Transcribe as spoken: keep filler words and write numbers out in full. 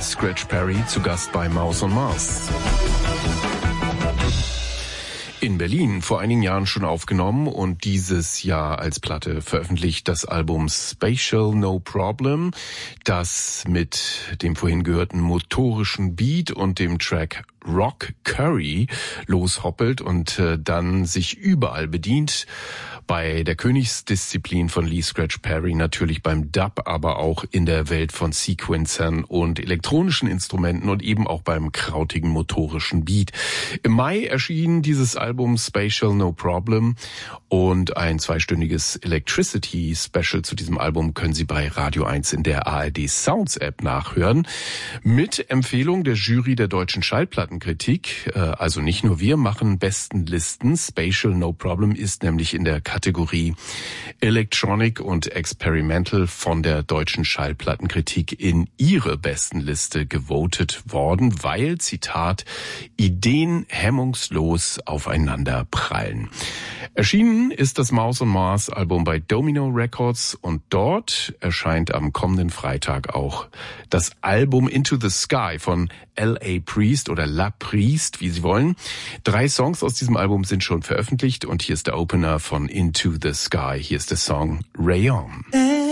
Scratch Perry zu Gast bei Mouse on Mars. In Berlin vor einigen Jahren schon aufgenommen und dieses Jahr als Platte veröffentlicht das Album Spatial No Problem, das mit dem vorhin gehörten motorischen Beat und dem Track Rock Curry loshoppelt und äh, dann sich überall bedient. Bei der Königsdisziplin von Lee Scratch Perry natürlich beim Dub, aber auch in der Welt von Sequencern und elektronischen Instrumenten und eben auch beim krautigen motorischen Beat. Im Mai erschien dieses Album Spatial No Problem und ein zweistündiges Electricity Special zu diesem Album können Sie bei Radio eins in der A R D Sounds App nachhören. Mit Empfehlung der Jury der Deutschen Schallplattenkritik. Also nicht nur wir machen besten Listen. Spatial No Problem ist nämlich in der Kategorie Electronic und Experimental von der Deutschen Schallplattenkritik in ihre besten Liste gewotet worden, weil, Zitat, Ideen hemmungslos aufeinander prallen. Erschienen ist das Mouse on Mars Album bei Domino Records und dort erscheint am kommenden Freitag auch das Album Into the Sky von L A Priest oder La Priest, wie Sie wollen. Drei Songs aus diesem Album sind schon veröffentlicht und hier ist der Opener von Into the Sky. Hier ist der Song Rayon.